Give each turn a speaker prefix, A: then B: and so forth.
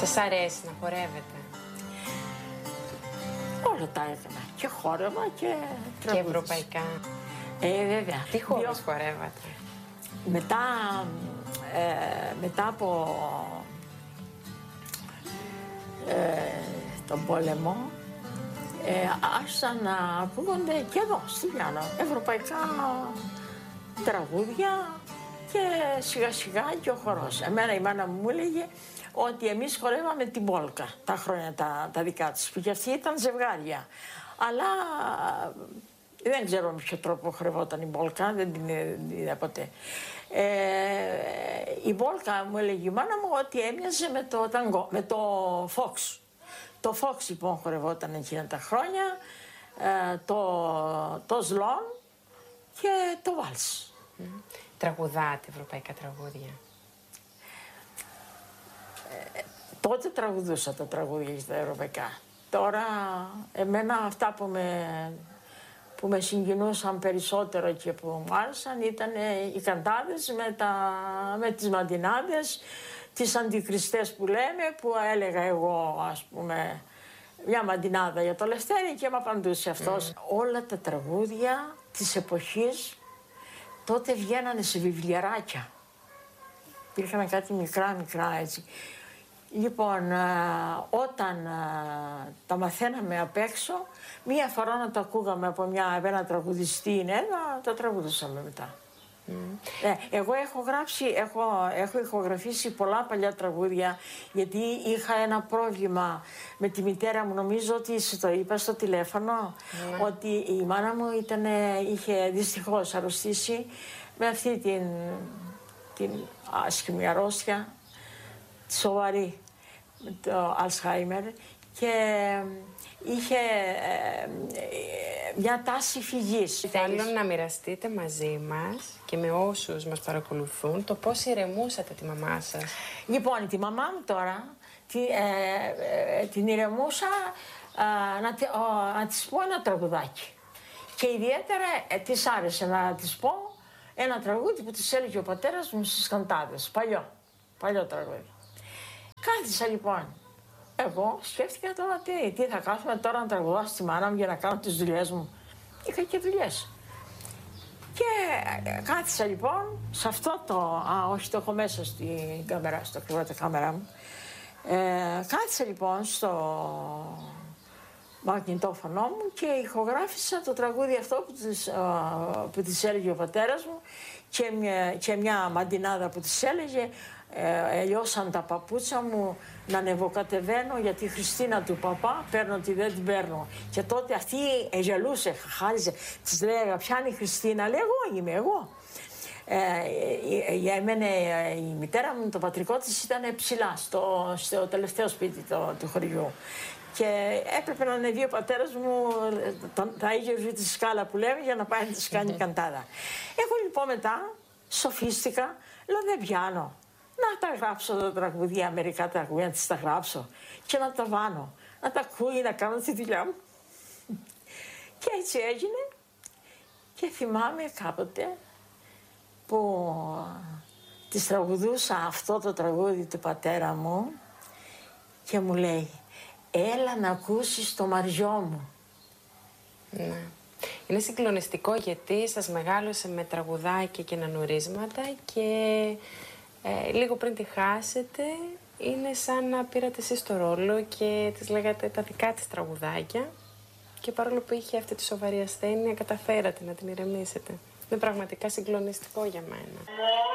A: Σας αρέσει να χορεύετε?
B: Όλα τα έκανα. Και χόρευα και
A: Και
B: τραγούδες.
A: ευρωπαϊκά?
B: Βέβαια.
A: Τι χώρες χορεύατε?
B: Μετά από τον πόλεμο άρχισαν να ακούγονται και εδώ στη Λιάννα ευρωπαϊκά τραγούδια και σιγά σιγά και ο χορός. Εμένα η μάνα μου έλεγε ότι εμείς χορεύαμε την πόλκα τα χρόνια τα δικά της, που και αυτή ήταν ζευγάρια. Αλλά δεν ξέρω με ποιο τρόπο χορευόταν η πόλκα, δεν την είδα ποτέ. Η πόλκα μου έλεγε η μάνα μου ότι έμοιαζε με το ταγκό, με το φόξ. Το φόξ λοιπόν χορευόταν εκείνα τα χρόνια, το σλόν και το βάλς.
A: Τραγουδάτε ευρωπαϊκά τραγούδια?
B: Τότε τραγουδούσα τα τραγούδια στα ευρωπαϊκά. Τώρα εμένα αυτά που με συγκινούσαν περισσότερο και που μου άρεσαν ήταν οι καντάδες με τις μαντινάδες, τις αντικριστές που λέμε, που έλεγα εγώ ας πούμε μια μαντινάδα για το Λευτέρη και μ' απαντούσε αυτός. Όλα τα τραγούδια της εποχής τότε βγαίνανε σε βιβλιαράκια. Υπήρχαν κάτι μικρά έτσι. Λοιπόν, όταν τα μαθαίναμε απ' έξω, μία φορά να τα ακούγαμε από ένα τραγουδιστή, τα τραγουδούσαμε μετά. Εγώ έχω ηχογραφήσει πολλά παλιά τραγούδια, γιατί είχα ένα πρόβλημα με τη μητέρα μου, νομίζω ότι σου το είπα στο τηλέφωνο, ότι η μάνα μου είχε δυστυχώς αρρωστήσει με αυτή την άσχημη αρρώστια, σοβαρή, με το Αλσχάιμερ, και είχε μια τάση φυγής.
A: Θέλω να μοιραστείτε μαζί μας και με όσους μας παρακολουθούν το πώς ηρεμούσατε τη μαμά σας.
B: Λοιπόν, τη μαμά μου τώρα την ηρεμούσα να της πω ένα τραγουδάκι. Και ιδιαίτερα της άρεσε να της πω ένα τραγούδι που της έλεγε ο πατέρας μου στις καντάδες, παλιό τραγούδι. Κάθισα λοιπόν. Εγώ σκέφτηκα τώρα τι θα κάθομαι τώρα να τραγουδάσω στη μάνα μου για να κάνω τις δουλειές μου. Είχα και δουλειές. Και κάθισα λοιπόν σε αυτό όχι το έχω μέσα στην κάμερα, στο κρυβότα κάμερα μου. Κάθισα λοιπόν στο μαγνητόφωνο μου και ηχογράφησα το τραγούδι αυτό που της έλεγε ο πατέρας μου και μια μαντινάδα που της έλεγε «Λιώσαν τα παπούτσα μου να ανεβοκατεβαίνω για τη Χριστίνα του παπά, παίρνω τη δεν την παίρνω». Και τότε αυτή γελούσε, χάριζε, της λέγα «Ποια είναι η Χριστίνα?» Λέει «Εγώ είμαι, εγώ». Για εμένα η μητέρα μου, το πατρικό της ήταν ψηλά, στο τελευταίο σπίτι του χωριού. Και έπρεπε να ανεβεί ο πατέρας μου, τα ίδια τη σκάλα που λέμε, για να πάει να της κάνει καντάδα. Εγώ λοιπόν μετά σοφίστηκα, λέω δεν πιάνω. Να τα γράψω τα τραγούδια, μερικά τραγούδια, να τις τα γράψω και να τα βάνω, να τα ακούει, να κάνω τη δουλειά μου. Και έτσι έγινε και θυμάμαι κάποτε που της τραγουδούσα αυτό το τραγούδι του πατέρα μου και μου λέει «Έλα να ακούσεις το Μαριό μου».
A: Ναι. Είναι συγκλονιστικό γιατί σας μεγάλωσε με τραγουδάκια και ανανουρίσματα και λίγο πριν τη χάσετε είναι σαν να πήρατε εσείς το ρόλο και της λέγατε τα δικά της τραγουδάκια και παρόλο που είχε αυτή τη σοβαρή ασθένεια καταφέρατε να την ηρεμήσετε. Είναι πραγματικά συγκλονιστικό για μένα.